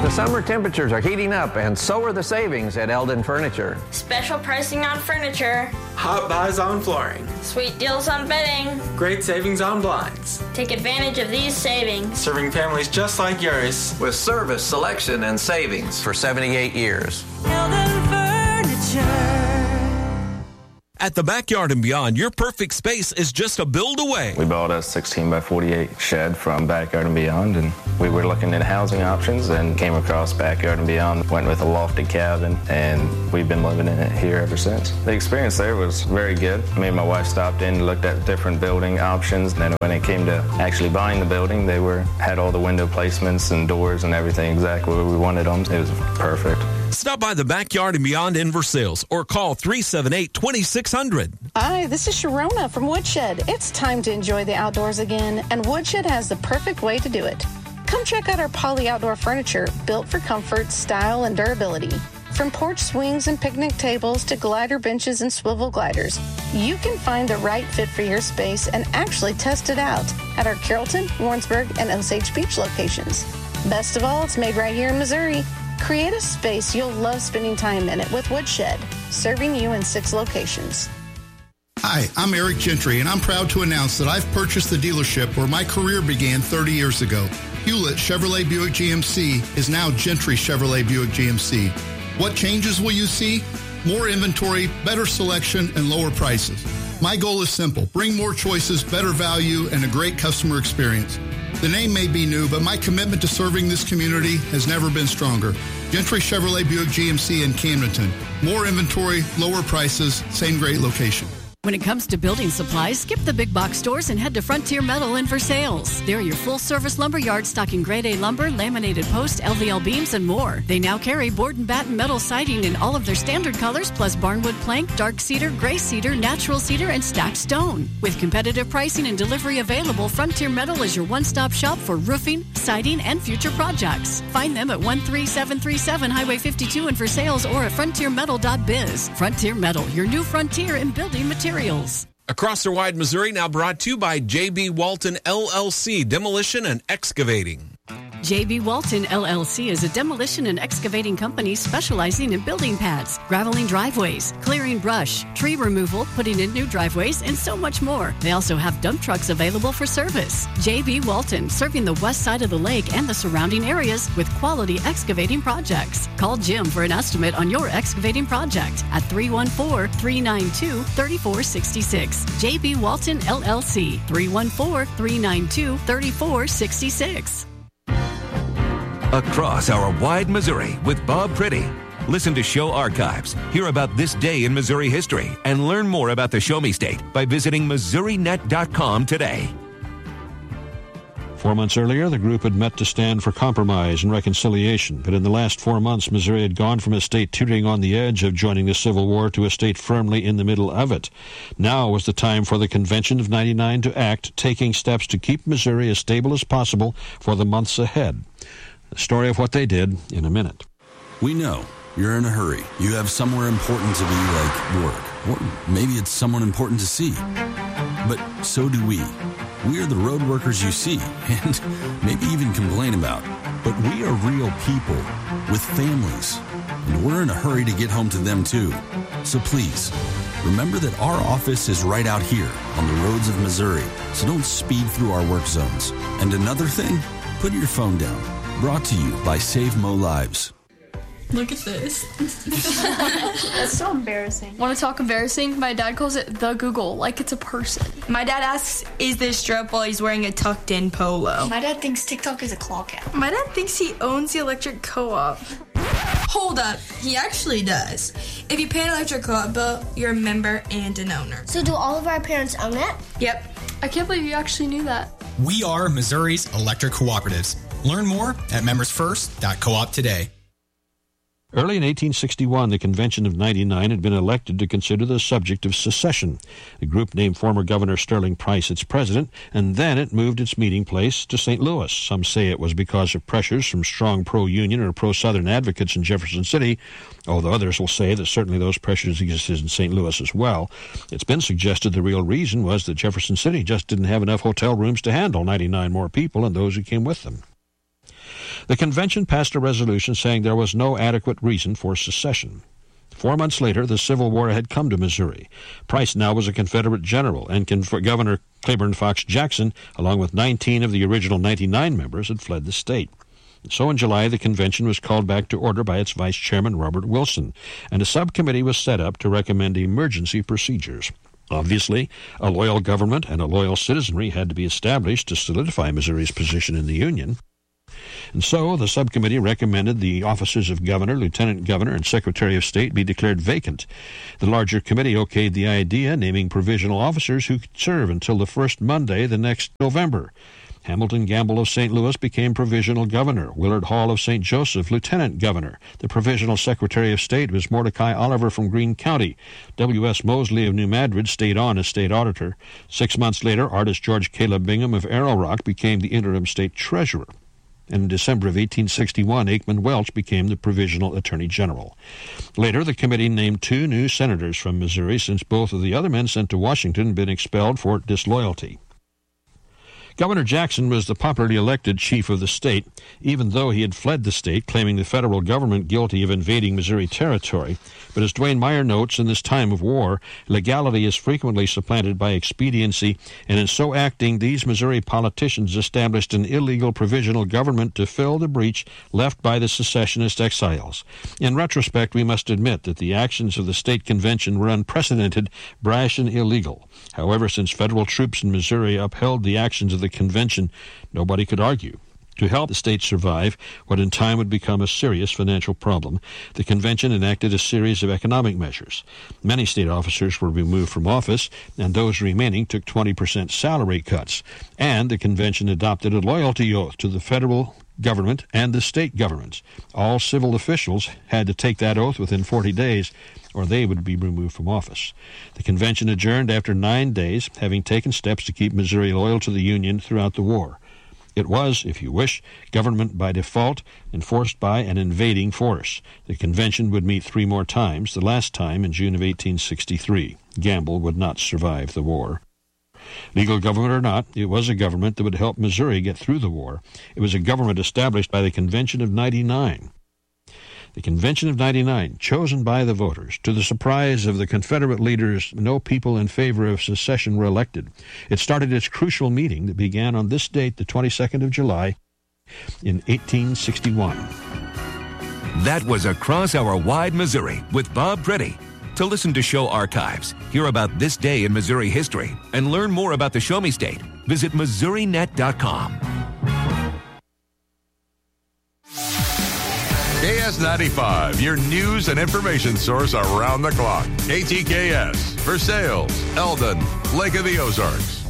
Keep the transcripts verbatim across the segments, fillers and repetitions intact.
The summer temperatures are heating up, and so are the savings at Eldon Furniture. Special pricing on furniture. Hot buys on flooring. Sweet deals on bedding. Great savings on blinds. Take advantage of these savings. Serving families just like yours. With service, selection, and savings for seventy-eight years. Eldon Furniture. At the Backyard and Beyond, your perfect space is just a build away. We bought a sixteen by forty-eight shed from Backyard and Beyond, and we were looking at housing options and came across Backyard and Beyond. Went with a lofted cabin, and we've been living in it here ever since. The experience there was very good. Me and my wife stopped in and looked at different building options, and then when it came to actually buying the building, they were had all the window placements and doors and everything exactly where we wanted them. It was perfect. Stop by the Backyard and Beyond in Versailles or call three seven eight, two six zero zero. Hi, this is Sharona from Woodshed. It's time to enjoy the outdoors again, and Woodshed has the perfect way to do it. Come check out our Poly Outdoor furniture, built for comfort, style, and durability. From porch swings and picnic tables to glider benches and swivel gliders, you can find the right fit for your space and actually test it out at our Carrollton, Warrensburg, and Osage Beach locations. Best of all, it's made right here in Missouri. Create a space you'll love spending time in it with Woodshed, serving you in six locations. Hi, I'm Eric Gentry, and I'm proud to announce that I've purchased the dealership where my career began thirty years ago. Hewlett Chevrolet Buick G M C is now Gentry Chevrolet Buick G M C. What changes will you see? More inventory, better selection, and lower prices. My goal is simple. Bring more choices, better value, and a great customer experience. The name may be new, but my commitment to serving this community has never been stronger. Gentry Chevrolet Buick G M C in Camdenton. More inventory, lower prices, same great location. When it comes to building supplies, skip the big box stores and head to Frontier Metal in Versailles. They're your full-service lumber yard stocking grade A lumber, laminated post, L V L beams, and more. They now carry board and batten metal siding in all of their standard colors, plus barnwood plank, dark cedar, gray cedar, natural cedar, and stacked stone. With competitive pricing and delivery available, Frontier Metal is your one-stop shop for roofing, siding, and future projects. Find them at one three seven three seven Highway fifty-two in Versailles or at frontier metal dot biz. Frontier Metal, your new frontier in building materials. Across the wide Missouri, now brought to you by J B. Walton, L L C, Demolition and Excavating. J B. Walton, L L C is a demolition and excavating company specializing in building pads, graveling driveways, clearing brush, tree removal, putting in new driveways, and so much more. They also have dump trucks available for service. J B. Walton, serving the west side of the lake and the surrounding areas with quality excavating projects. Call Jim for an estimate on your excavating project at three one four, three nine two, three four six six. J B. Walton, L L C, three one four, three nine two, three four six six. Across our wide Missouri with Bob Pretty. Listen to show archives, hear about this day in Missouri history, and learn more about the Show Me State by visiting Missouri Net dot com today. Four months earlier, the group had met to stand for compromise and reconciliation. But in the last four months, Missouri had gone from a state teetering on the edge of joining the Civil War to a state firmly in the middle of it. Now was the time for the Convention of ninety-nine to act, taking steps to keep Missouri as stable as possible for the months ahead. The story of what they did in a minute. We know you're in a hurry. You have somewhere important to be, like work. Or maybe it's someone important to see. But so do we. We are the road workers you see, and maybe even complain about. But we are real people with families, and we're in a hurry to get home to them too. So please, remember that our office is right out here on the roads of Missouri, so don't speed through our work zones. And another thing, put your phone down. Brought to you by Save Mo Lives. Look at this. That's so embarrassing. Want to talk embarrassing? My dad calls it the Google, like it's a person. My dad asks, is this strap while he's wearing a tucked-in polo? My dad thinks TikTok is a clock app. My dad thinks he owns the electric co-op. Hold up, he actually does. If you pay an electric co-op bill, you're a member and an owner. So do all of our parents own it? Yep. I can't believe you actually knew that. We are Missouri's electric cooperatives. Learn more at members first dot coop today. Early in eighteen sixty-one, the Convention of ninety-nine had been elected to consider the subject of secession. The group named former Governor Sterling Price its president, and then it moved its meeting place to Saint Louis. Some say it was because of pressures from strong pro-Union or pro-Southern advocates in Jefferson City, although others will say that certainly those pressures existed in Saint Louis as well. It's been suggested the real reason was that Jefferson City just didn't have enough hotel rooms to handle ninety-nine more people and those who came with them. The convention passed a resolution saying there was no adequate reason for secession. Four months later, the Civil War had come to Missouri. Price now was a Confederate general, and Conf- Governor Claiborne Fox Jackson, along with nineteen of the original ninety-nine members, had fled the state. So in July, the convention was called back to order by its vice chairman, Robert Wilson, and a subcommittee was set up to recommend emergency procedures. Obviously, a loyal government and a loyal citizenry had to be established to solidify Missouri's position in the Union. And so the subcommittee recommended the offices of governor, lieutenant governor, and secretary of state be declared vacant. The larger committee okayed the idea, naming provisional officers who could serve until the first Monday the next November. Hamilton Gamble of Saint Louis became provisional governor, Willard Hall of Saint Joseph lieutenant governor. The provisional secretary of state was Mordecai Oliver from Greene County. W S Mosley of New Madrid stayed on as state auditor. Six months later, artist George Caleb Bingham of Arrow Rock became the interim state treasurer. And in December of eighteen sixty-one, Aikman Welch became the provisional attorney general. Later, the committee named two new senators from Missouri, since both of the other men sent to Washington had been expelled for disloyalty. Governor Jackson was the popularly elected chief of the state, even though he had fled the state, claiming the federal government guilty of invading Missouri territory. But as Dwayne Meyer notes, in this time of war, legality is frequently supplanted by expediency, and in so acting, these Missouri politicians established an illegal provisional government to fill the breach left by the secessionist exiles. In retrospect, we must admit that the actions of the state convention were unprecedented, brash, and illegal. However, since federal troops in Missouri upheld the actions of the convention, nobody could argue. To help the state survive what in time would become a serious financial problem, the convention enacted a series of economic measures. Many state officers were removed from office, and those remaining took twenty percent salary cuts. And the convention adopted a loyalty oath to the federal government and the state governments. All civil officials had to take that oath within forty days, or they would be removed from office. The convention adjourned after nine days, having taken steps to keep Missouri loyal to the Union throughout the war. It was, if you wish, government by default, enforced by an invading force. The convention would meet three more times, the last time in June of eighteen sixty-three. Gamble would not survive the war. Legal government or not, it was a government that would help Missouri get through the war. It was a government established by the Convention of ninety-nine. The Convention of ninety-nine, chosen by the voters. To the surprise of the Confederate leaders, no people in favor of secession were elected. It started its crucial meeting that began on this date, the twenty-second of July, in eighteen sixty-one. That was Across Our Wide Missouri with Bob Pretty. To listen to show archives, hear about this day in Missouri history, and learn more about the Show Me State, visit Missouri Net dot com. K S ninety-five, your news and information source around the clock. K T K S, for Sales, Eldon, Lake of the Ozarks.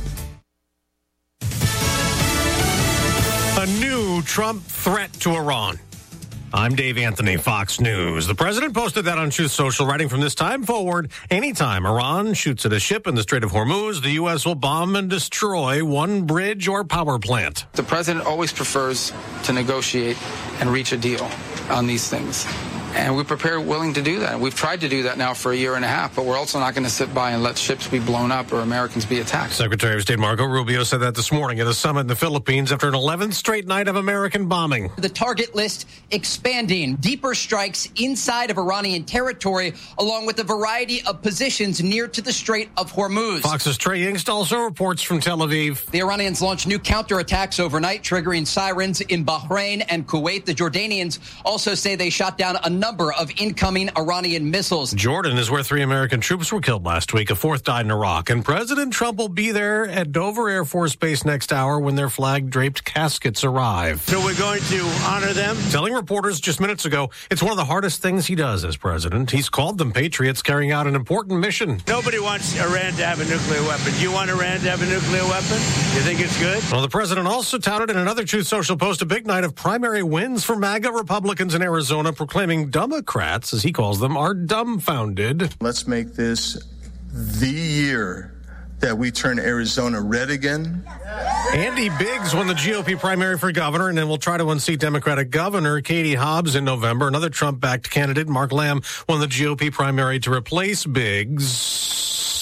A new Trump threat to Iran. I'm Dave Anthony, Fox News. The president posted that on Truth Social, writing from this time forward, anytime Iran shoots at a ship in the Strait of Hormuz, the U S will bomb and destroy one bridge or power plant. The president always prefers to negotiate and reach a deal on these things. And we're prepared, willing to do that. We've tried to do that now for a year and a half, but we're also not going to sit by and let ships be blown up or Americans be attacked. Secretary of State Marco Rubio said that this morning at a summit in the Philippines after an eleventh straight night of American bombing. The target list expanding, deeper strikes inside of Iranian territory, along with a variety of positions near to the Strait of Hormuz. Fox's Trey Yingst also reports from Tel Aviv. The Iranians launched new counterattacks overnight, triggering sirens in Bahrain and Kuwait. The Jordanians also say they shot down a number of incoming Iranian missiles. Jordan is where three American troops were killed last week. A fourth died in Iraq. And President Trump will be there at Dover Air Force Base next hour when their flag-draped caskets arrive. So we're going to honor them? Telling reporters just minutes ago, it's one of the hardest things he does as president. He's called them patriots carrying out an important mission. Nobody wants Iran to have a nuclear weapon. Do you want Iran to have a nuclear weapon? You think it's good? Well, the president also touted in another Truth Social post a big night of primary wins for MAGA Republicans in Arizona, proclaiming Democrats, as he calls them, are dumbfounded. Let's make this the year that we turn Arizona red again. Andy Biggs won the G O P primary for governor and then will try to unseat Democratic Governor Katie Hobbs in November. Another Trump-backed candidate, Mark Lamb, won the G O P primary to replace Biggs.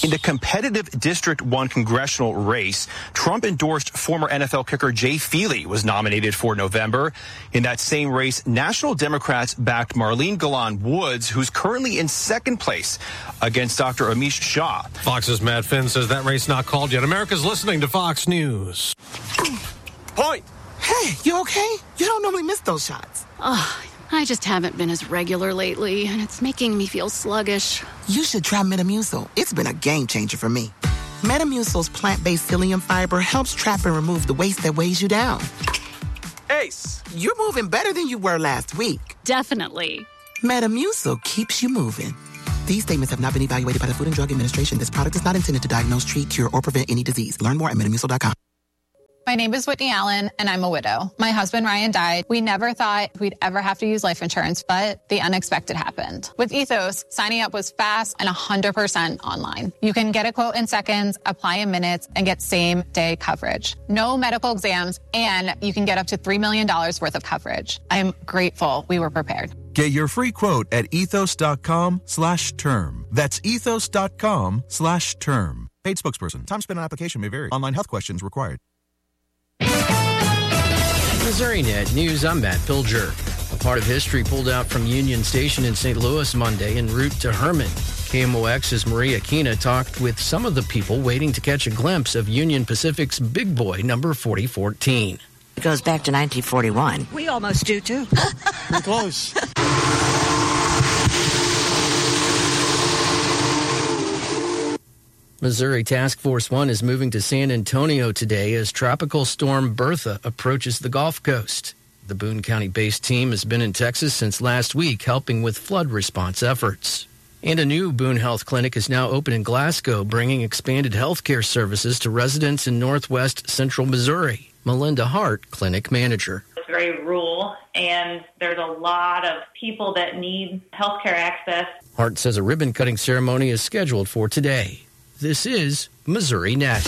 In the competitive District one congressional race, Trump-endorsed former N F L kicker Jay Feely was nominated for November. In that same race, National Democrats backed Marlene Galan Woods, who's currently in second place against Doctor Amish Shah. Fox's Matt Finn says that race not called yet. America's listening to Fox News. Point. Hey, you okay? You don't normally miss those shots. Oh, I just haven't been as regular lately, and it's making me feel sluggish. You should try Metamucil. It's been a game changer for me. Metamucil's plant-based psyllium fiber helps trap and remove the waste that weighs you down. Ace, you're moving better than you were last week. Definitely. Metamucil keeps you moving. These statements have not been evaluated by the Food and Drug Administration. This product is not intended to diagnose, treat, cure, or prevent any disease. Learn more at metamucil dot com. My name is Whitney Allen, and I'm a widow. My husband, Ryan, died. We never thought we'd ever have to use life insurance, but the unexpected happened. With Ethos, signing up was fast and one hundred percent online. You can get a quote in seconds, apply in minutes, and get same-day coverage. No medical exams, and you can get up to three million dollars worth of coverage. I'm grateful we were prepared. Get your free quote at ethos.com slash term. That's ethos.com slash term. Paid spokesperson. Time spent on application may vary. Online health questions required. MissouriNet News, I'm Matt Pilger. A part of history pulled out from Union Station in Saint Louis Monday en route to Herman. K M O X's Maria Kina talked with some of the people waiting to catch a glimpse of Union Pacific's big boy, number forty fourteen. It goes back to nineteen forty-one. We almost do, too. We're close. Missouri Task Force One is moving to San Antonio today as Tropical Storm Bertha approaches the Gulf Coast. The Boone County-based team has been in Texas since last week, helping with flood response efforts. And a new Boone Health Clinic is now open in Glasgow, bringing expanded health care services to residents in northwest central Missouri. Melinda Hart, clinic manager. It's very rural, and there's a lot of people that need health care access. Hart says a ribbon-cutting ceremony is scheduled for today. This is MissouriNet.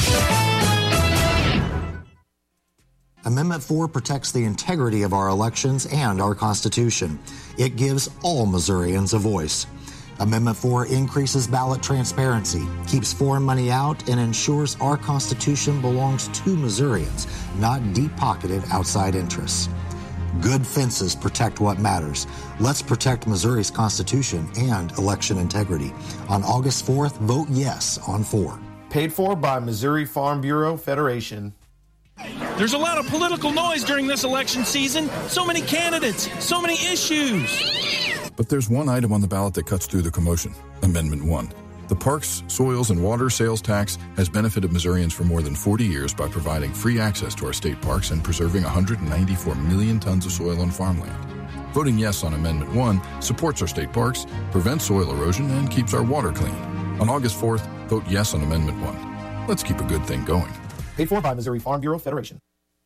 Amendment four protects the integrity of our elections and our Constitution. It gives all Missourians a voice. Amendment four increases ballot transparency, keeps foreign money out, and ensures our Constitution belongs to Missourians, not deep-pocketed outside interests. Good fences protect what matters. Let's protect Missouri's Constitution and election integrity. On August fourth, vote yes on four. Paid for by Missouri Farm Bureau Federation. There's a lot of political noise during this election season. So many candidates, so many issues. But there's one item on the ballot that cuts through the commotion, Amendment one. The Parks, Soils, and Water Sales Tax has benefited Missourians for more than forty years by providing free access to our state parks and preserving one hundred ninety-four million tons of soil and farmland. Voting yes on Amendment one supports our state parks, prevents soil erosion, and keeps our water clean. On August fourth, vote yes on Amendment one. Let's keep a good thing going. Paid for by Missouri Farm Bureau Federation.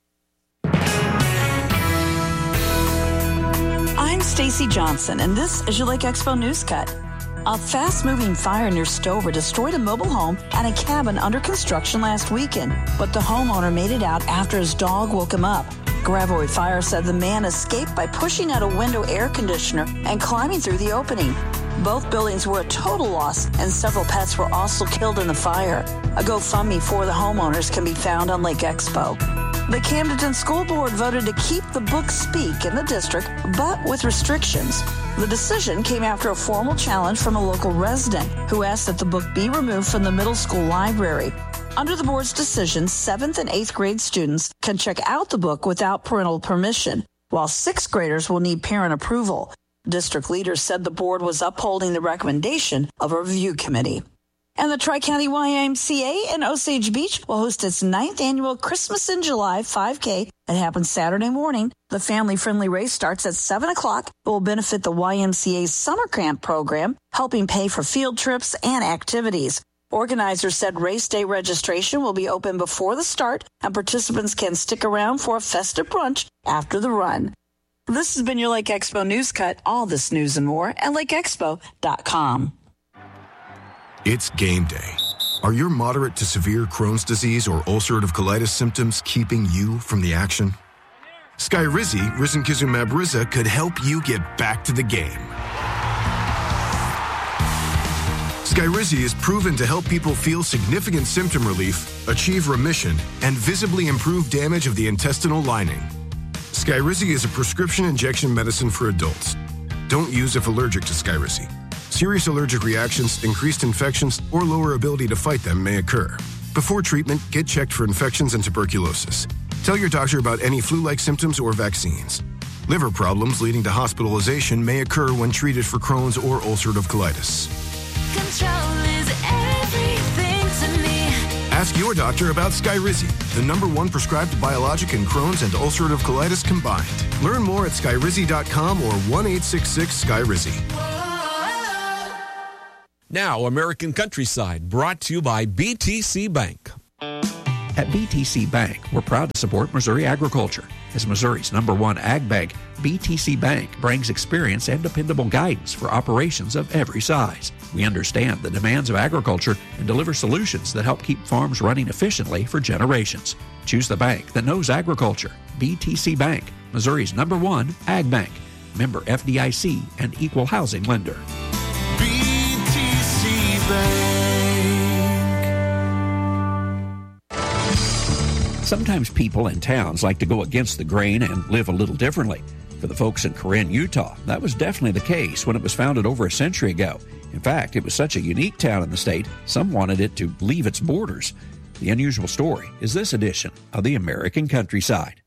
I'm Stacy Johnson, and this is your Lake Expo News Cut. A fast-moving fire near Stover destroyed a mobile home and a cabin under construction last weekend, but the homeowner made it out after his dog woke him up. Gravois Fire said the man escaped by pushing out a window air conditioner and climbing through the opening. Both buildings were a total loss, and several pets were also killed in the fire. A GoFundMe for the homeowners can be found on Lake Expo. The Camden School Board voted to keep the book Speak in the district, but with restrictions. The decision came after a formal challenge from a local resident who asked that the book be removed from the middle school library. Under the board's decision, seventh and eighth grade students can check out the book without parental permission, while sixth graders will need parent approval. District leaders said the board was upholding the recommendation of a review committee. And the Tri-County Y M C A in Osage Beach will host its ninth annual Christmas in July five K. It happens Saturday morning. The family-friendly race starts at seven o'clock. It will benefit the Y M C A's summer camp program, helping pay for field trips and activities. Organizers said race day registration will be open before the start, and participants can stick around for a festive brunch after the run. This has been your Lake Expo News Cut. All this news and more at lake expo dot com. It's game day. Are your moderate to severe Crohn's disease or ulcerative colitis symptoms keeping you from the action? Skyrizi, risankizumab Riza, could help you get back to the game. Skyrizi is proven to help people feel significant symptom relief, achieve remission, and visibly improve damage of the intestinal lining. Skyrizi is a prescription injection medicine for adults. Don't use if allergic to Skyrizi. Serious allergic reactions, increased infections, or lower ability to fight them may occur. Before treatment, get checked for infections and tuberculosis. Tell your doctor about any flu-like symptoms or vaccines. Liver problems leading to hospitalization may occur when treated for Crohn's or ulcerative colitis. Control is everything to me. Ask your doctor about Skyrizi, the number one prescribed biologic in Crohn's and ulcerative colitis combined. Learn more at skyrizi dot com or one eight six six Skyrizi. Now, American Countryside, brought to you by B T C Bank. At B T C Bank, we're proud to support Missouri agriculture. As Missouri's number one ag bank, B T C Bank brings experience and dependable guidance for operations of every size. We understand the demands of agriculture and deliver solutions that help keep farms running efficiently for generations. Choose the bank that knows agriculture. B T C Bank, Missouri's number one ag bank. Member F D I C and equal housing lender. B T C Bank. Sometimes people in towns like to go against the grain and live a little differently. For the folks in Corinne, Utah, that was definitely the case when it was founded over a century ago. In fact, it was such a unique town in the state, some wanted it to leave its borders. The unusual story is this edition of the American Countryside.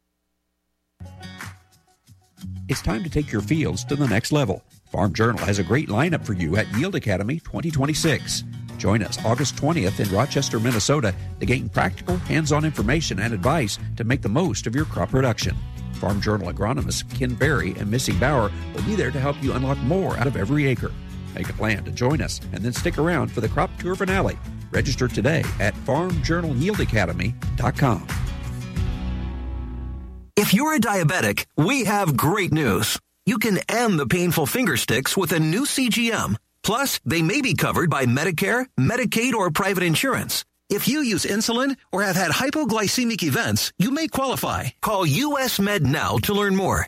It's time to take your fields to the next level. Farm Journal has a great lineup for you at Yield Academy twenty twenty-six. Join us August twentieth in Rochester, Minnesota to gain practical, hands-on information and advice to make the most of your crop production. Farm Journal agronomists Ken Berry and Missy Bauer will be there to help you unlock more out of every acre. Make a plan to join us and then stick around for the crop tour finale. Register today at farm journal yield academy dot com. If you're a diabetic, we have great news. You can end the painful finger sticks with a new C G M. Plus, they may be covered by Medicare, Medicaid, or private insurance. If you use insulin or have had hypoglycemic events, you may qualify. Call U S Med now to learn more.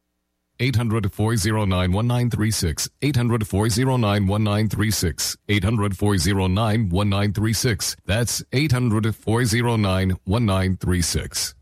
eight hundred, four oh nine, one nine three six. eight hundred, four oh nine, one nine three six. eight hundred, four oh nine, one nine three six. That's eight hundred, four oh nine, one nine three six.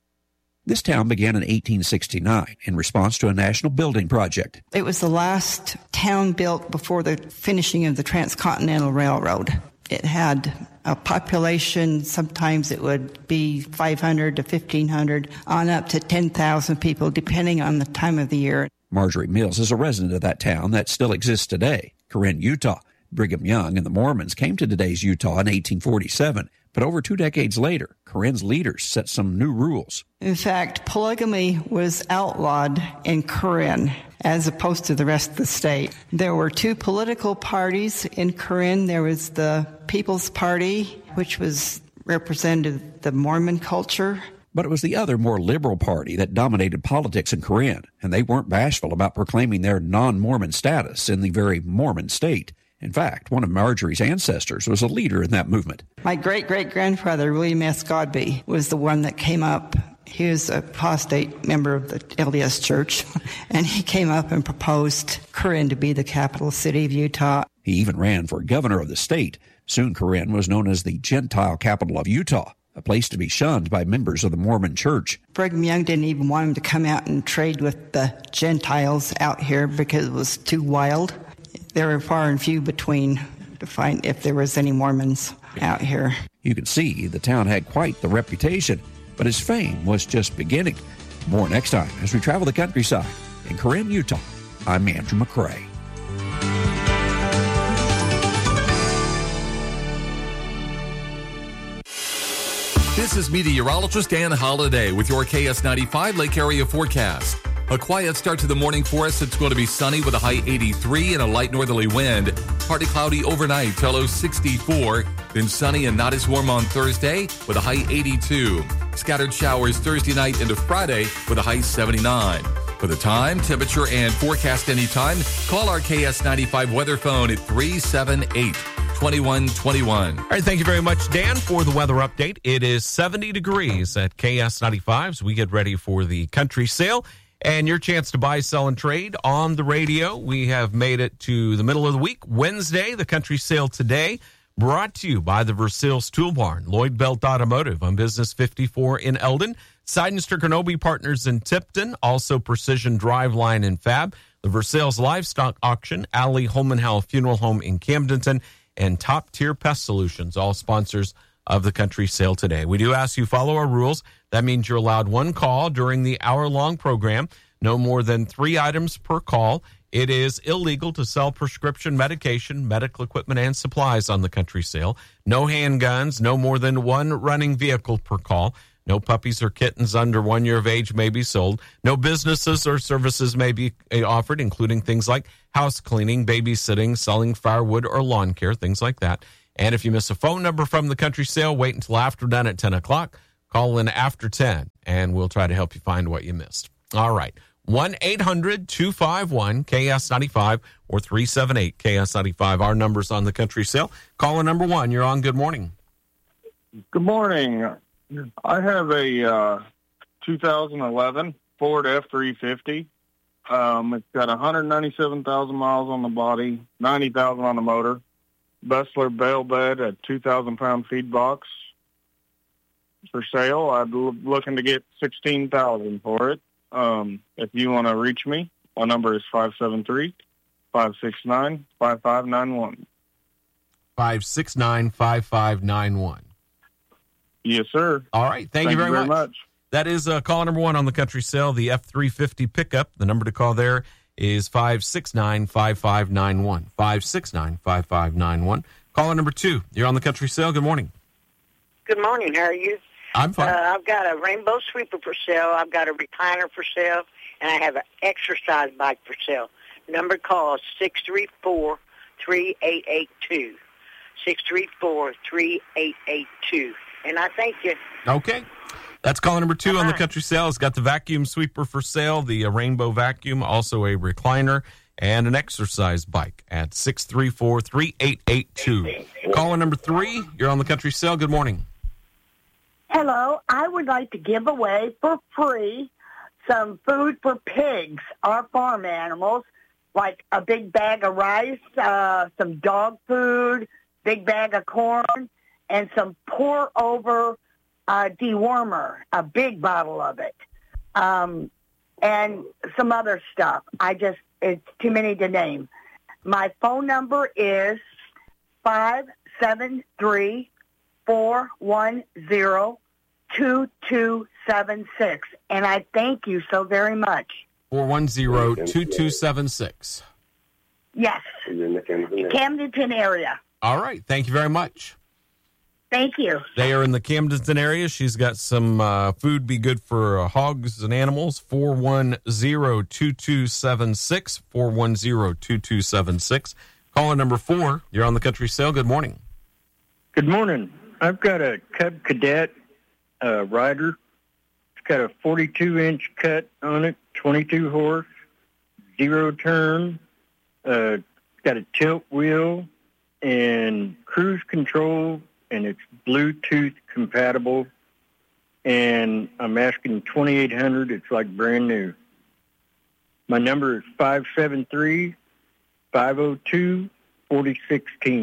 This town began in eighteen sixty-nine in response to a national building project. It was the last town built before the finishing of the Transcontinental Railroad. It had a population, sometimes it would be five hundred to fifteen hundred, on up to ten thousand people, depending on the time of the year. Marjorie Mills is a resident of that town that still exists today, Corinne, Utah. Brigham Young and the Mormons came to today's Utah in eighteen forty-seven, but over two decades later, Corinne's leaders set some new rules. In fact, polygamy was outlawed in Corinne as opposed to the rest of the state. There were two political parties in Corinne. There was the People's Party, which was represented the Mormon culture. But it was the other, more liberal party that dominated politics in Corinne, and they weren't bashful about proclaiming their non-Mormon status in the very Mormon state. In fact, one of Marjorie's ancestors was a leader in that movement. My great-great-grandfather, William S. Godbey, was the one that came up. He was a apostate member of the L D S Church, and he came up and proposed Corinne to be the capital city of Utah. He even ran for governor of the state. Soon Corinne was known as the Gentile capital of Utah, a place to be shunned by members of the Mormon Church. Brigham Young didn't even want him to come out and trade with the Gentiles out here because it was too wild. There were far and few between to find if there was any Mormons out here. You can see the town had quite the reputation, but his fame was just beginning. More next time as we travel the countryside. In Corinne, Utah, I'm Andrew McCrae. This is meteorologist Dan Holliday with your K S ninety-five Lake Area forecast. A quiet start to the morning for us. It's going to be sunny with a high eighty-three and a light northerly wind. Partly cloudy overnight till low sixty-four. Then sunny and not as warm on Thursday with a high eighty-two. Scattered showers Thursday night into Friday with a high seventy-nine. For the time, temperature, and forecast anytime, call our K S ninety-five weather phone at three seven eight, two one two one. All right, thank you very much, Dan, for the weather update. It is seventy degrees at K S ninety-five as we get ready for the country sale. And your chance to buy, sell, and trade on the radio. We have made it to the middle of the week. Wednesday, the country sale today, brought to you by the Versailles Tool Barn, Lloyd Belt Automotive on Business fifty-four in Eldon, Seidenster Kenobi Partners in Tipton, also Precision Driveline and Fab, the Versailles Livestock Auction, Alley Holman Howell Funeral Home in Camdenton, and Top Tier Pest Solutions, all sponsors of the country sale today. We do ask you follow our rules. That means you're allowed one call during the hour-long program, no more than three items per call. It is illegal to sell prescription medication, medical equipment, and supplies on the country sale. No handguns, no more than one running vehicle per call. No puppies or kittens under one year of age may be sold. No businesses or services may be offered, including things like house cleaning, babysitting, selling firewood or lawn care, things like that. And if you miss a phone number from the country sale, wait until after done at ten o'clock. Call in after ten, and we'll try to help you find what you missed. All right. one eight hundred two five one K S ninety-five or three seven eight K S ninety-five. Our numbers on the country sale. Caller number one, you're on. Good morning. Good morning. I have a uh, two thousand eleven Ford F three fifty. Um, it's got one hundred ninety-seven thousand miles on the body, ninety thousand on the motor. Bessler bale bed, a two thousand pound feed box for sale. I'm l- looking to get sixteen thousand dollars for it. Um, if you want to reach me, my number is five seven three, five six nine, five five nine one. five six nine, five five nine one. Yes, sir. All right. Thank, Thank you very, you very much. much. That is uh, call number one on the country sale, the F three fifty pickup. The number to call there is five six nine, five five nine one. five six nine, five five nine one. Caller number two, you're on the country sale. Good morning. Good morning. How are you? I'm fine. Uh, I've got a rainbow sweeper for sale. I've got a recliner for sale, and I have an exercise bike for sale. Number to call is six three four, three eight eight two. six three four, three eight eight two. And I thank you. Okay. That's caller number two Uh-huh. on the country sale. It's got the vacuum sweeper for sale, the uh, rainbow vacuum, also a recliner, and an exercise bike at six three four, three eight eight two. Caller number three, you're on the country sale. Good morning. Hello, I would like to give away for free some food for pigs, our farm animals, like a big bag of rice, uh, some dog food, big bag of corn, and some pour-over uh, dewormer, a big bottle of it, um, and some other stuff. I just, it's too many to name. My phone number is five seven three, four one zero, two two seven six. And I thank you so very much. four one zero, two two seven six. Yes. Camdenton area. All right. Thank you very much. Thank you. They are in the Camdenton area. She's got some uh, food be good for uh, hogs and animals. four one zero, two two seven six. four one zero, two two seven six. Caller number four, you're on the country sale. Good morning. Good morning. I've got a Cub Cadet uh, rider. It's got a forty-two inch cut on it, twenty-two horse, zero turn. Uh, it's got a tilt wheel and cruise control, and it's Bluetooth compatible. And I'm asking twenty-eight hundred dollars. It's like brand new. My number is five seven three, five oh two, four oh one six.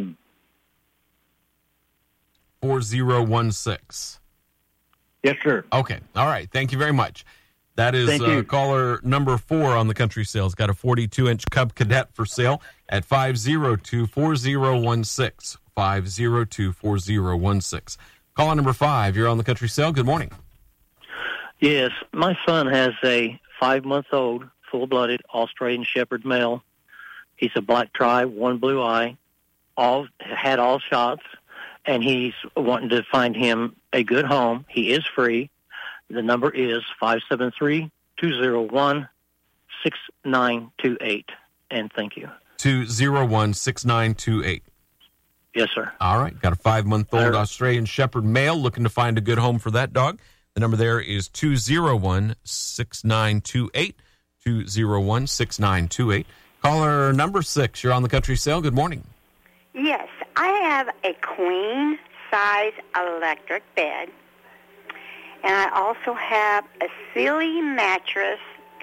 four zero one six. Yes, sir. Okay. All right. Thank you very much. That is Thank uh, you. caller number four on the country sale. It's got a forty-two inch Cub Cadet for sale at five zero two, four zero one six. five zero two, four zero one six. Caller number five, you're on the country sale. Good morning. Yes, my son has a five-month-old, full-blooded Australian Shepherd male. He's a black tri, one blue eye, all had all shots, and he's wanting to find him a good home. He is free. The number is five seven three, two zero one, six nine two eight. And thank you. two zero one, six nine two eight. Yes, sir. All right. Got a five-month-old Australian Shepherd male looking to find a good home for that dog. The number there is two zero one, six nine two eight. two zero one, six nine two eight. Caller number six, you're on the country sale. Good morning. Yes, I have a queen-size electric bed, and I also have a Sealy mattress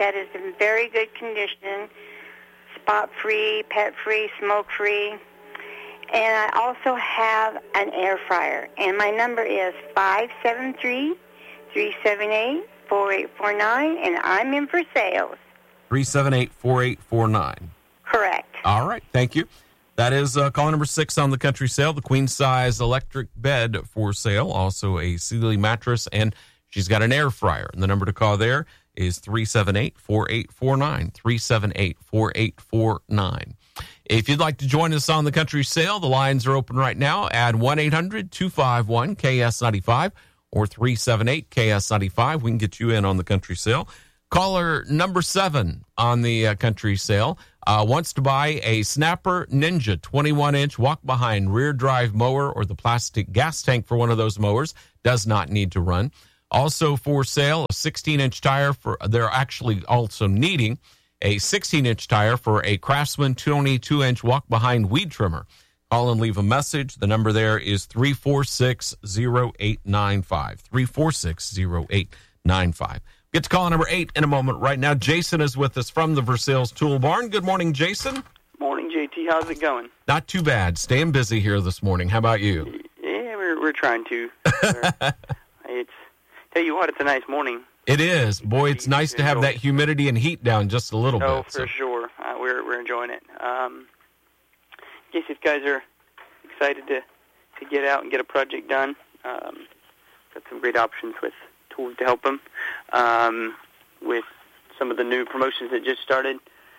that is in very good condition, spot-free, pet-free, smoke-free. And I also have an air fryer. And my number is five seven three, three seven eight, four eight four nine, and I'm in for sales. three seven eight, four eight four nine. Correct. All right. Thank you. That is uh, call number six on the country sale, the queen-size electric bed for sale, also a Sealy mattress, and she's got an air fryer. And the number to call there is three seven eight, four eight four nine, three seven eight, four eight four nine. If you'd like to join us on the country sale, the lines are open right now. Add one eight hundred, two five one, K S ninety-five or three seven eight, K S ninety-five. We can get you in on the country sale. Caller number seven on the uh, country sale uh, wants to buy a Snapper Ninja twenty-one inch walk-behind rear drive mower or the plastic gas tank for one of those mowers. Does not need to run. Also for sale, a sixteen inch tire for, they're actually also needing a sixteen inch tire for a Craftsman twenty-two inch walk-behind weed trimmer. Call and leave a message. The number there is three four six, zero eight nine five. three four six, zero eight nine five. Get to call number eight in a moment. Right now, Jason is with us from the Versailles Tool Barn. Good morning, Jason. Morning, J T. How's it going? Not too bad. Staying busy here this morning. How about you? Yeah, we're we're trying to. It's tell you what, it's a nice morning. It is. Boy, it's nice to have that humidity and heat down just a little oh, bit. for so. sure. Uh, we're we're enjoying it. Um, guess if guys are excited to, to get out and get a project done, um, got some great options with tools to help them. Um, with some of the new promotions that just started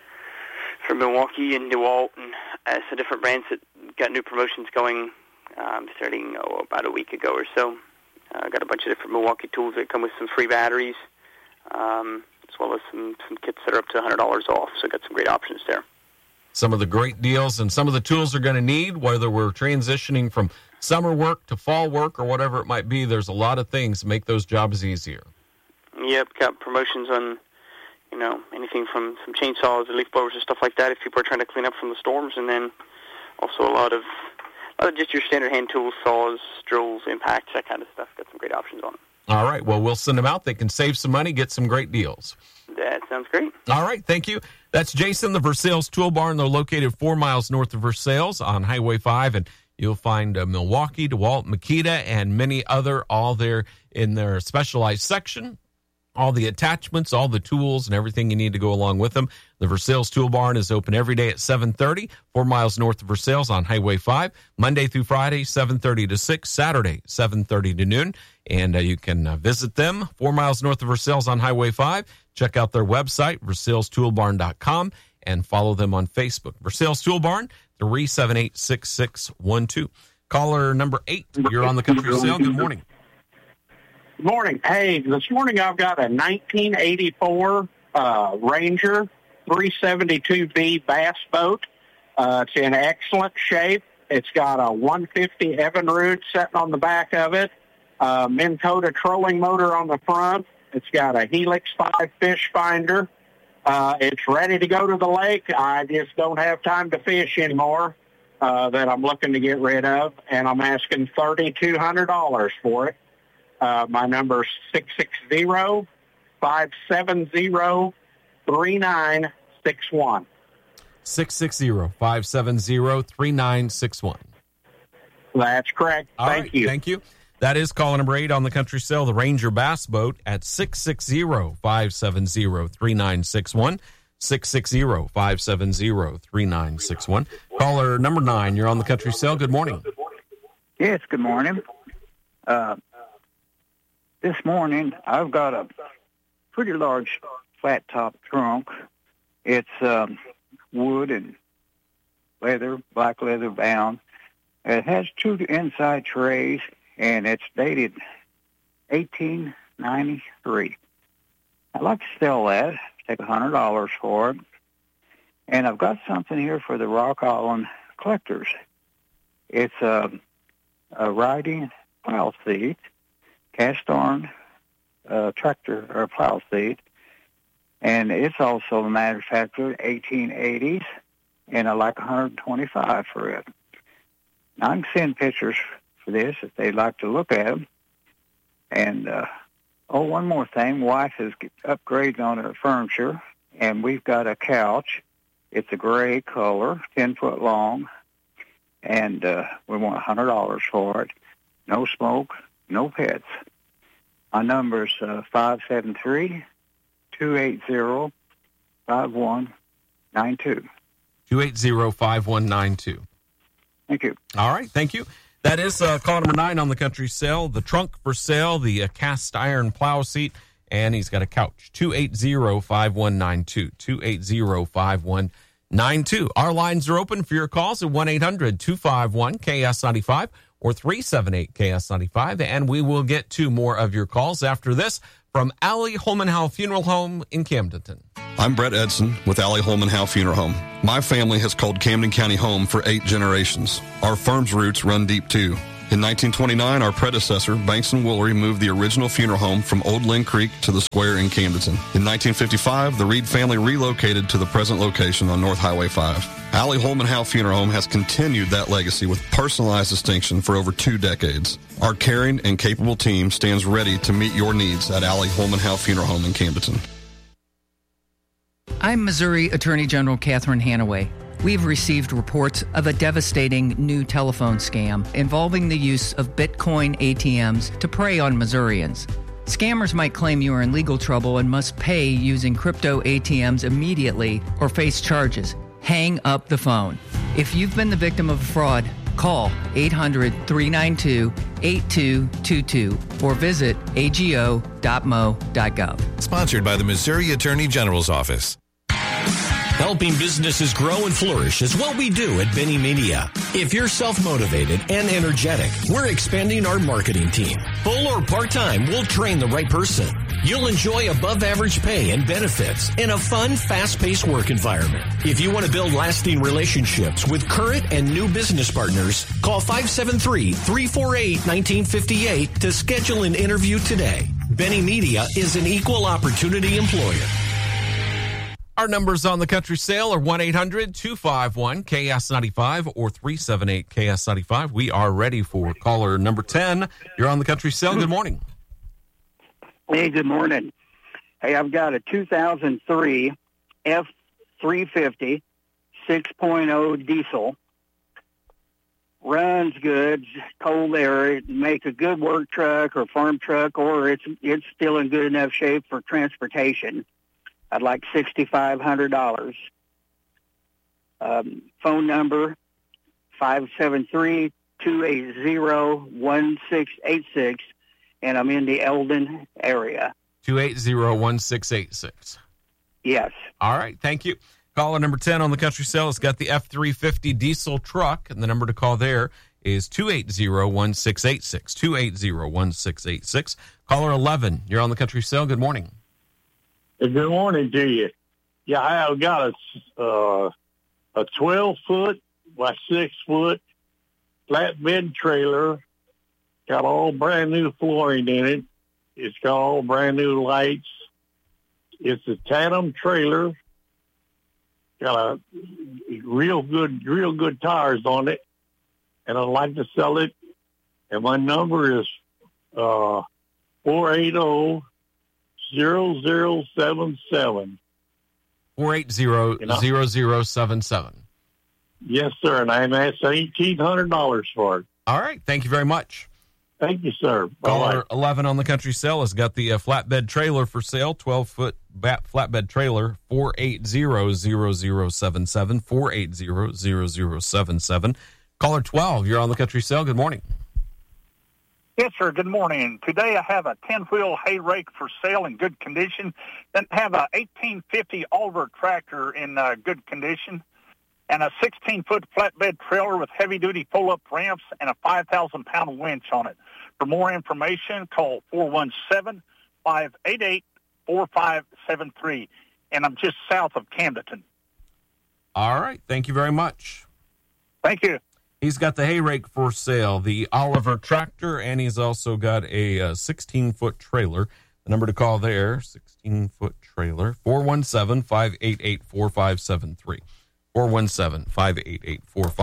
from Milwaukee and DeWalt and uh, some different brands that got new promotions going um, starting oh, about a week ago or so. I uh, got a bunch of different Milwaukee tools that come with some free batteries, um, as well as some, some kits that are up to one hundred dollars off. So got some great options there. Some of the great deals and some of the tools they're going to need, whether we're transitioning from summer work to fall work or whatever it might be, there's a lot of things to make those jobs easier. Yep, got promotions on, you know, anything from some chainsaws and leaf blowers and stuff like that if people are trying to clean up from the storms, and then also a lot of Uh, just your standard hand tools, saws, drills, impacts, that kind of stuff. Got some great options on it. All right. Well, we'll send them out. They can save some money, get some great deals. That sounds great. All right. Thank you. That's Jason, the Versailles Tool Barn. They're located four miles north of Versailles on Highway five, and you'll find uh, Milwaukee, DeWalt, Makita, and many other all there in their specialized section. All the attachments, all the tools, and everything you need to go along with them. The Versailles Tool Barn is open every day at seven thirty, four miles north of Versailles on Highway five, Monday through Friday, seven thirty to six, Saturday, seven thirty to noon. And uh, you can uh, visit them four miles north of Versailles on Highway five. Check out their website, versailles tool barn dot com, and follow them on Facebook. Versailles Tool Barn, three seven eight, six six one two. Caller number eight, you're on the country sale. Good morning. Good morning. Hey, this morning I've got a nineteen eighty-four uh, Ranger three seventy-two B bass boat. Uh, it's in excellent shape. It's got a one fifty Evinrude sitting on the back of it, a Minn Kota trolling motor on the front. It's got a Helix five fish finder. Uh, it's ready to go to the lake. I just don't have time to fish anymore uh, that I'm looking to get rid of, and I'm asking three thousand two hundred dollars for it. Uh, my number is six six zero, five seven zero, three nine six one. six six zero, five seven zero, three nine six one. That's correct. All Thank right, you. Thank you. That is caller number eight on the country sale, the Ranger Bass Boat at six six zero, five seven zero, three nine six one. six six zero, five seven zero, three nine six one. Caller number nine, you're on the country sale. Good morning. Yes, good morning. Uh, this morning, I've got a pretty large flat-top trunk. It's um, wood and leather, black leather bound. It has two inside trays, and it's dated eighteen ninety-three. I'd like to sell that, take one hundred dollars for it. And I've got something here for the Rock Island collectors. It's a, a riding plow seat, cast iron uh, tractor or plow seat, and it's also manufactured eighteen eighties, and I like one hundred twenty-five for it. Now, I can send pictures for this if they'd like to look at them, and uh, Oh, one more thing. Wife is upgrading on her furniture, and we've got a couch. It's a gray color, ten foot long, and uh, we want one hundred dollars for it. No smoke, no pets. My number is uh, five seven three, two eight zero, five one nine two. two eight zero, five one nine two. Thank you. All right, thank you. That is uh, call number nine on the country sale. The trunk for sale, the uh, cast iron plow seat, and he's got a couch. two eight zero, five one nine two. two eight zero, five one nine two. Our lines are open for your calls at one eight hundred, two five one, K S nine five or three seven eight, K S nine five. And we will get to more of your calls after this from Allie Holman-Howe Funeral Home in Camdenton. I'm Brett Edson with Allie Holman-Howe Funeral Home. My family has called Camden County home for eight generations. Our firm's roots run deep, too. In nineteen twenty-nine, our predecessor, Banks and Woolery, moved the original funeral home from Old Lynn Creek to the square in Camdenton. In nineteen fifty-five, the Reed family relocated to the present location on North Highway five. Allie Holman-Howe Funeral Home has continued that legacy with personalized distinction for over two decades. Our caring and capable team stands ready to meet your needs at Allie Holman-Howe Funeral Home in Camdenton. I'm Missouri Attorney General Catherine Hanaway. We've received reports of a devastating new telephone scam involving the use of Bitcoin A T Ms to prey on Missourians. Scammers might claim you are in legal trouble and must pay using crypto A T Ms immediately or face charges. Hang up the phone. If you've been the victim of a fraud, call eight hundred, three nine two, eight two two two or visit A G O dot M O dot gov. Sponsored by the Missouri Attorney General's Office. Helping businesses grow and flourish is what we do at Benny Media. If you're self-motivated and energetic, we're expanding our marketing team. Full or part-time, we'll train the right person. You'll enjoy above-average pay and benefits in a fun, fast-paced work environment. If you want to build lasting relationships with current and new business partners, call five seven three, three four eight, one nine five eight to schedule an interview today. Benny Media is an equal opportunity employer. Our numbers on the country sale are one eight hundred, two five one, K S nine five or three seven eight, K S nine five. We are ready for caller number ten. You're on the country sale. Good morning. Hey, good morning. Hey, I've got a two thousand three F three fifty six point oh diesel. Runs good, cold air. It make a good work truck or farm truck, or it's it's still in good enough shape for transportation. I'd like six thousand five hundred dollars. Um, phone number, five seven three, two eight zero, one six eight six, and I'm in the Eldon area. two eight zero, one six eight six. Yes. All right, thank you. Caller number ten on the country sale has got the F three fifty diesel truck, and the number to call there is two eight zero, one six eight six, two eight zero, one six eight six. Caller eleven, you're on the country sale. Good morning. Good morning to you. Yeah, I've got a uh, a twelve foot by six foot flatbed trailer. Got all brand new flooring in it. It's got all brand new lights. It's a tandem trailer. Got a real good, real good tires on it, and I'd like to sell it. And my number is uh, four eight zero. Zero zero seven seven. Four eight zero zero zero seven seven. Yes, sir, and I'm asking eighteen hundred dollars for it. All right, thank you very much. Thank you, sir. Caller Bye-bye. eleven on the country sale has got the uh, flatbed trailer for sale, twelve foot bat flatbed trailer, four eight zero zero zero seven seven, four eight zero zero zero seven seven. Caller twelve, you're on the country sale. Good morning. Yes, sir. Good morning. Today I have a ten-wheel hay rake for sale in good condition. Then have a eighteen fifty Oliver tractor in uh, good condition, and a sixteen foot flatbed trailer with heavy-duty pull-up ramps and a five thousand pound winch on it. For more information, call four one seven, five eight eight, four five seven three, and I'm just south of Camdenton. All right. Thank you very much. Thank you. He's got the hay rake for sale, the Oliver tractor, and he's also got a uh, sixteen foot trailer. The number to call there, sixteen foot trailer, four one seven, five eight eight, four five seven three. four one seven, five eight eight, four five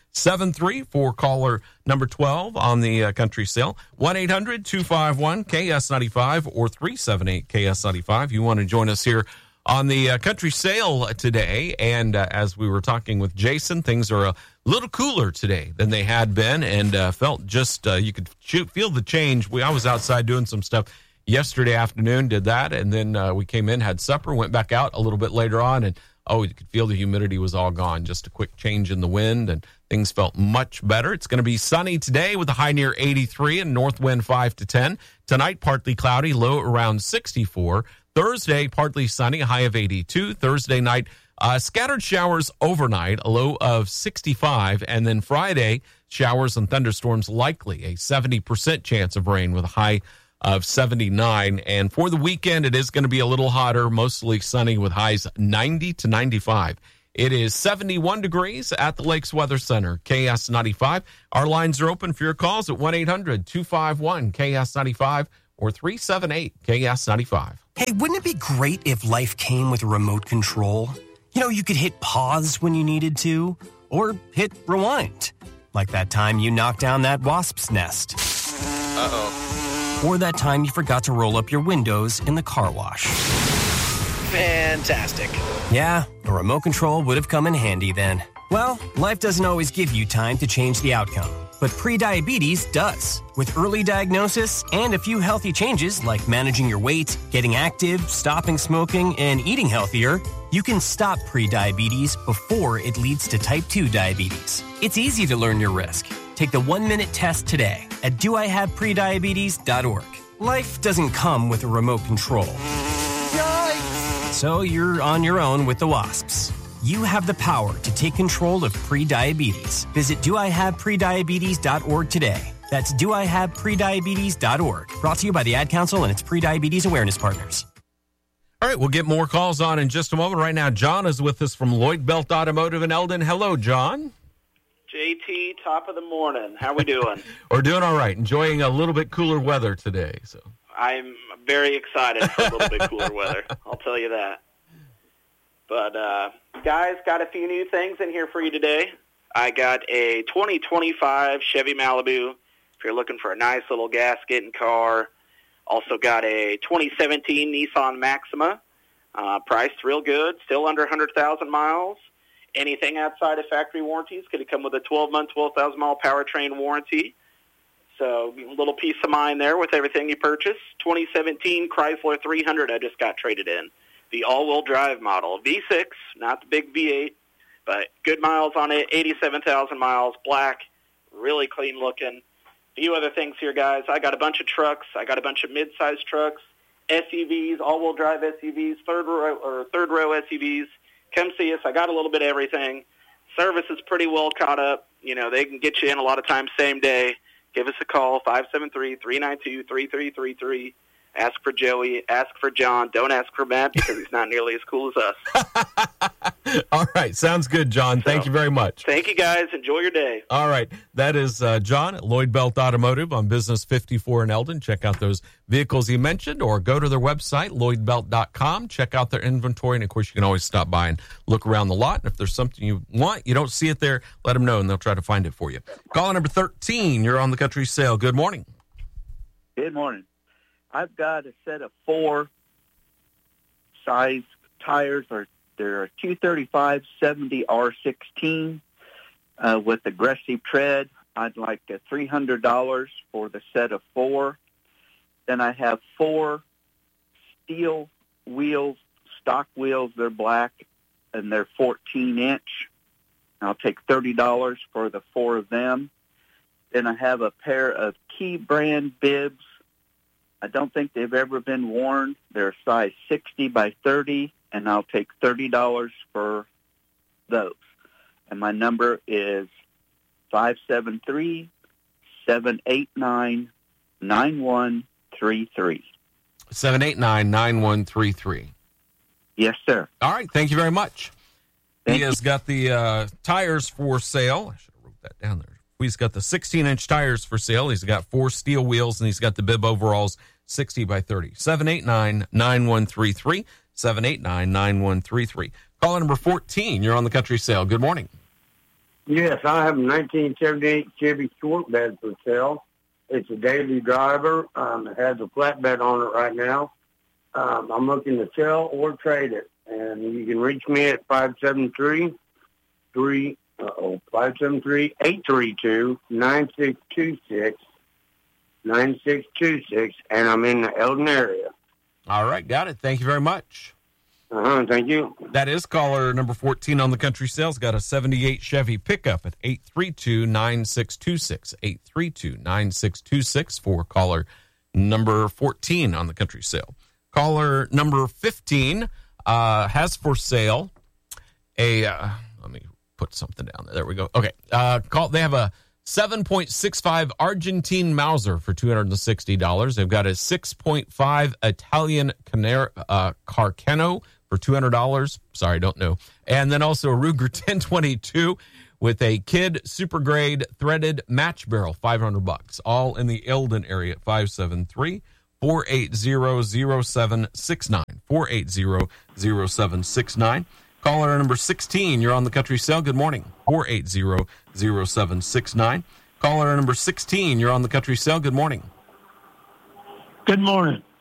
seven three for caller number twelve on the uh, country sale. one eight hundred two five one K S ninety-five or three seven eight K S ninety-five. You want to join us here on the uh, country sale today. And uh, as we were talking with Jason, things are a little cooler today than they had been, and uh, felt just, uh, you could shoot, feel the change. We, I was outside doing some stuff yesterday afternoon, did that, and then uh, we came in, had supper, went back out a little bit later on, and oh, you could feel the humidity was all gone. Just a quick change in the wind, and things felt much better. It's going to be sunny today with a high near eighty-three and north wind five to ten. Tonight, partly cloudy, low around sixty-four. Thursday, partly sunny, a high of eighty-two. Thursday night, uh, scattered showers overnight, a low of sixty-five. And then Friday, showers and thunderstorms likely, a seventy percent chance of rain with a high of seventy-nine. And for the weekend, it is going to be a little hotter, mostly sunny with highs ninety to ninety-five. It is seventy-one degrees at the Lakes Weather Center, K S ninety-five. Our lines are open for your calls at one eight hundred two five one K S ninety-five or three seven eight K S ninety-five. Hey, wouldn't it be great if life came with a remote control? You know, you could hit pause when you needed to, or hit rewind. Like that time you knocked down that wasp's nest. Uh-oh. Or that time you forgot to roll up your windows in the car wash. Fantastic. Yeah, a remote control would have come in handy then. Well, life doesn't always give you time to change the outcome, but prediabetes does. With early diagnosis and a few healthy changes like managing your weight, getting active, stopping smoking, and eating healthier, you can stop prediabetes before it leads to type two diabetes. It's easy to learn your risk. Take the one-minute test today at do I have prediabetes dot org. Life doesn't come with a remote control. Yikes! So you're on your own with the wasps. You have the power to take control of prediabetes. Visit do I have prediabetes dot org today. That's do I have prediabetes dot org. Brought to you by the Ad Council and its prediabetes awareness partners. All right, we'll get more calls on in just a moment. Right now, John is with us from Lloyd Belt Automotive in Eldon. Hello, John. J T, top of the morning. How we doing? We're doing all right. Enjoying a little bit cooler weather today. So I'm very excited for a little bit cooler weather. I'll tell you that. But, uh, guys, got a few new things in here for you today. I got a twenty twenty-five Chevy Malibu if you're looking for a nice little gas-getting car. Also got a twenty seventeen Nissan Maxima, uh, priced real good, still under one hundred thousand miles. Anything outside of factory warranties could come with a twelve-month, twelve thousand mile powertrain warranty. So a little peace of mind there with everything you purchase. twenty seventeen Chrysler three hundred I just got traded in. The all-wheel drive model. V six, not the big V eight, but good miles on it, eighty-seven thousand miles, black, really clean looking. A few other things here, guys. I got a bunch of trucks. I got a bunch of mid-sized trucks, S U Vs, all-wheel drive S U Vs, third row or third row S U Vs. Come see us. I got a little bit of everything. Service is pretty well caught up. You know, they can get you in a lot of times same day. Give us a call, five seven three, three nine two, three three three three. Ask for Joey. Ask for John. Don't ask for Matt because he's not nearly as cool as us. All right. Sounds good, John. So, thank you very much. Thank you, guys. Enjoy your day. All right. That is uh, John at Lloyd Belt Automotive on Business fifty-four in Eldon. Check out those vehicles he mentioned or go to their website, lloyd belt dot com. Check out their inventory. And, of course, you can always stop by and look around the lot. And if there's something you want, you don't see it there, let them know, and they'll try to find it for you. Caller number thirteen, you're on the country sale. Good morning. Good morning. I've got a set of four size tires. Or they're a two thirty-five seventy R sixteen uh, with aggressive tread. I'd like a three hundred dollars for the set of four. Then I have four steel wheels, stock wheels. They're black, and they're fourteen inch. I'll take thirty dollars for the four of them. Then I have a pair of Key brand bibs. I don't think they've ever been worn. They're size sixty by thirty, and I'll take thirty dollars for those. And my number is five seven three, seven eight nine, nine one three three. seven eight nine, nine one three three. Yes, sir. All right. Thank you very much. Thank he has you. got the uh, tires for sale. I should have wrote that down there. He's got the sixteen inch tires for sale. He's got four steel wheels, and he's got the bib overalls sixty by thirty. seven eight nine, nine one three three. seven eight nine, nine one three three. Caller number fourteen, you're on the country sale. Good morning. Yes, I have a nineteen seventy-eight Chevy short bed for sale. It's a daily driver. Um, it has a flatbed on it right now. Um, I'm looking to sell or trade it. And you can reach me at five seven three, three, uh-oh, five seven three, eight three two, nine six two six, nine six two six, and I'm in the Eldon area. All right, got it. Thank you very much. Uh-huh, thank you. That is caller number fourteen on the country sales. Got a seventy-eight Chevy pickup at eight three two, nine six two six, eight three two, nine six two six for caller number fourteen on the country sale. Caller number fifteen uh, has for sale a, uh, let me put something down there. There we go. Okay. Uh, call, they have a seven point six five Argentine Mauser for two hundred sixty dollars. They've got a six point five Italian Caner- uh, Carcano for two hundred dollars. Sorry, don't know. And then also a Ruger ten twenty-two with a Kid Super Grade threaded match barrel, five hundred bucks. All in the Eldon area at five seven three, four eight zero, zero seven six nine. four eight zero, zero seven six nine. Caller number sixteen, you're on the country sale. Good morning. four eight zero, zero seven six nine. Caller number sixteen, you're on the country sale. Good morning. Good morning.